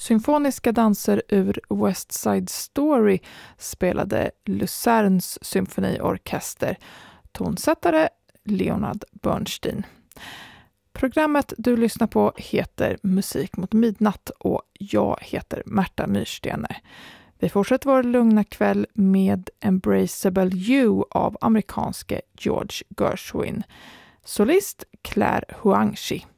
Symfoniska danser ur West Side Story spelade Lucerns symfoniorkester, tonsättare Leonard Bernstein. Programmet du lyssnar på heter Musik mot midnatt och jag heter Märta Myrstener. Vi fortsätter vår lugna kväll med Embraceable You av amerikanske George Gershwin. Solist Claire Huangshi.